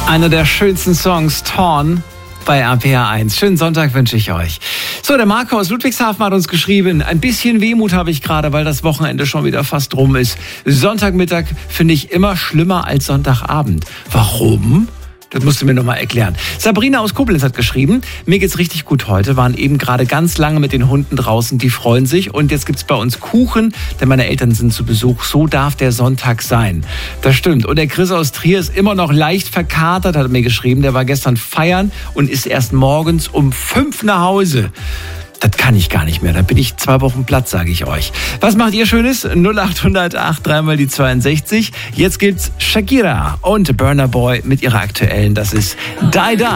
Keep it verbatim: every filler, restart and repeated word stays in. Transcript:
Einer der schönsten Songs, Torn, bei R P R eins. Schönen Sonntag wünsche ich euch. So, der Marco aus Ludwigshafen hat uns geschrieben, ein bisschen Wehmut habe ich gerade, weil das Wochenende schon wieder fast rum ist. Sonntagmittag finde ich immer schlimmer als Sonntagabend. Warum? Das musst du mir nochmal erklären. Sabrina aus Koblenz hat geschrieben, mir geht's richtig gut heute, waren eben gerade ganz lange mit den Hunden draußen, die freuen sich und jetzt gibt's bei uns Kuchen, denn meine Eltern sind zu Besuch, so darf der Sonntag sein. Das stimmt. Und der Chris aus Trier ist immer noch leicht verkatert, hat er mir geschrieben, der war gestern feiern und ist erst morgens um fünf nach Hause. Das kann ich gar nicht mehr. Da bin ich zwei Wochen platt, sage ich euch. Was macht ihr Schönes? null acht null acht, dreimal die zweiundsechzig. Jetzt gibt's Shakira und Burna Boy mit ihrer aktuellen. Das ist Die Die.